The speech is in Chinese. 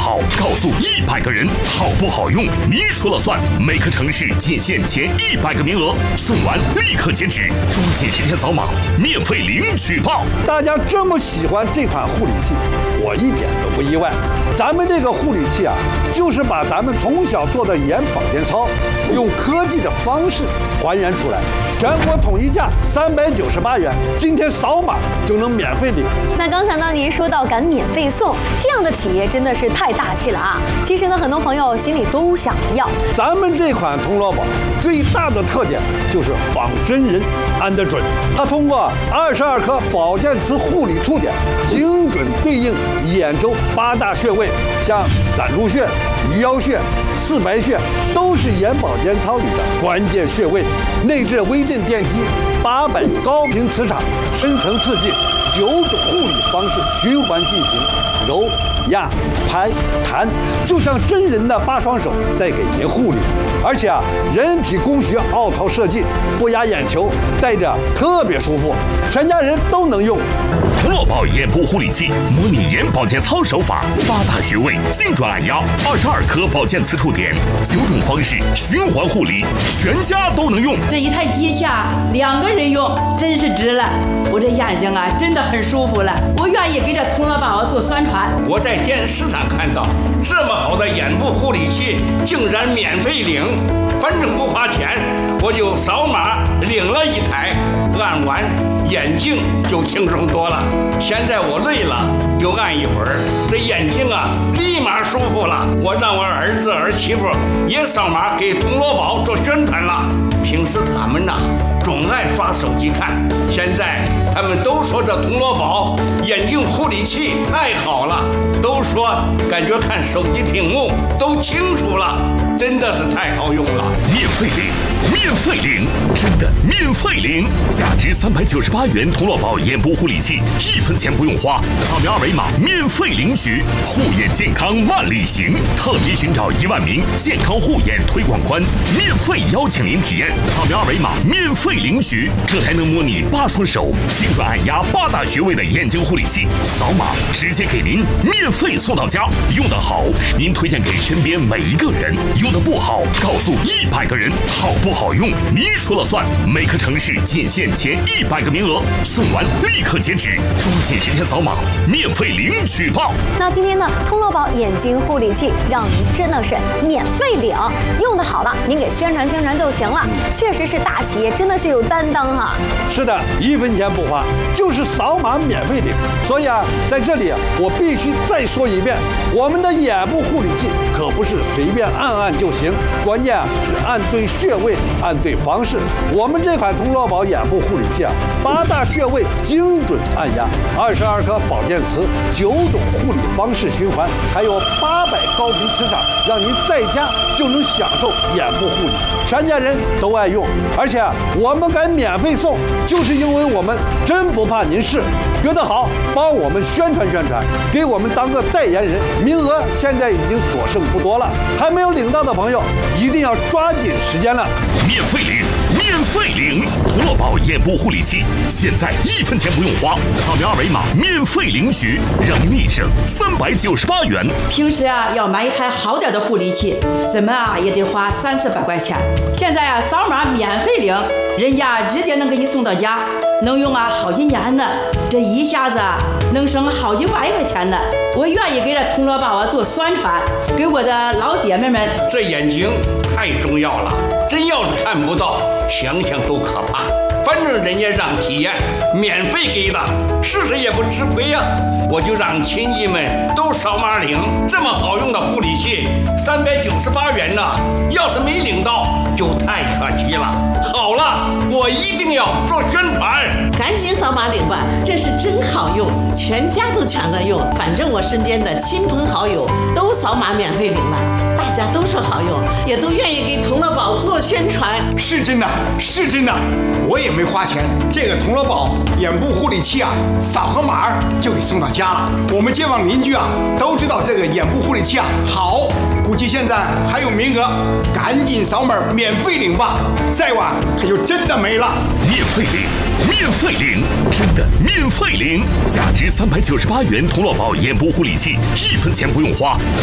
好，告诉100个人，好不好用您说了算。每个城市仅限前100个名额，送完立刻截止，抓紧时间扫码，免费领取报。 大家这么喜欢这款护理器，我一点都不意外。咱们这个护理器啊，就是把咱们从小做的眼保健操，用科技的方式还原出来，全国统一价398元，今天扫码就能免费领。 那刚才呢，您说到敢免费送，这样的企业真的是太大气了啊！其实呢，很多朋友心里都想要。 咱们这款铜锣宝最大的特点就是仿真人安得准，它通过22颗保健磁护理触点，精准对应眼周8大穴位，像攒竹穴、鱼腰穴、四白穴，都是眼保健操里的关键穴位。内置微震电机，800高频磁场，深层刺激，9种护理方式循环进行，揉、压、拍、弹，就像真人的8双手在给您护理。而且啊，人体工学凹槽设计，不压眼球，戴着特别舒服，全家人都能用。 铜锣宝眼部护理器模拟眼保健操手法，8大穴位精准按压，22颗保健磁触点，9种方式循环护理，全家都能用。 这一台机下2个人用，真是值了。我这眼睛啊，真的很舒服了。我愿意给这铜锣宝做宣传。 我在电视上看到这么好的眼部护理器，竟然免费领，反正不花钱，我就扫码领了1台，按完眼睛就轻松多了。现在我累了，就按一会儿，这眼睛啊立马舒服了。我让我儿子儿媳妇也扫码给铜锣宝做宣传了。平时他们呐总爱刷手机看，现在他们都说这铜锣宝眼睛护理器太好了，都说感觉看手机屏幕都清楚了，真的是太好用了。 免费领，免费领，真的免费领！价值398元铜锣宝眼部护理器，1分钱不用花，扫描2维码免费领取。护眼健康万里行，特别寻找1万名健康护眼推广官，免费邀请您体验。扫描2维码免费领取，这还能模拟8双手精准按压8大穴位的眼睛护理器，扫码直接给您免费送到家。用得好，您推荐给身边每一个人；用得不好，告诉100个人，好不好用您说了算。每个城市仅限前100个名额，送完立刻截止，抓紧时间扫码，免费领取报。 那今天呢，铜锣宝眼睛护理器让您真的是免费领，用得好了，您给宣传宣传就行了。确实是大企业，真的是有担当哈。 是的，1分钱不花，就是扫码免费领。所以啊，在这里我必须再说一遍，我们的眼部护理器可不是随便按按就行，关键是按对穴位，按对方式。我们这款铜锣宝眼部护理器啊，8大穴位精准按压，22颗保健磁，9种护理方式循环，还有800高频磁场，让您在家就能享受眼部护理，全家人都爱用。而且我们敢免费送，就是因为我们真不怕您试，觉得好帮我们宣传宣传，给我们当个代言人。名额现在已经所剩不多了，还没有领到的朋友一定要抓紧时间了。 免费领，免费领！铜锣宝眼部护理器，现在1分钱不用花，扫描2维码免费领取，让您立省398元。 平时啊要买一台好点的护理器，怎么啊也得花300-400块钱。现在啊扫码免费领，人家直接能给你送到家，能用啊好几年呢。这一下子啊能省好几万块钱呢。我愿意给这铜锣宝啊做宣传，给我的老姐妹们。 这眼睛太重要了，真要是看不到，想想都可怕。反正人家让体验，免费给的，试试也不吃亏呀。我就让亲戚们都扫码领，这么好用的护理器，398元呢，要是没领到就太可惜了。好了，我一定要做宣传， 赶紧扫码领吧，这是真好用，全家都抢着用。反正我身边的亲朋好友都扫码免费领了，大家都说好用，也都愿意给铜锣宝做宣传。 是真的，是真的，我也没花钱，这个铜锣宝眼部护理器啊，扫个码就给送到家了。我们街坊邻居啊都知道这个眼部护理器啊好，估计现在还有名额，赶紧扫码免费领吧，再晚可就真的没了。 免费领，免费领，真的免费领！价值398元铜锣宝眼部护理器，1分钱不用花，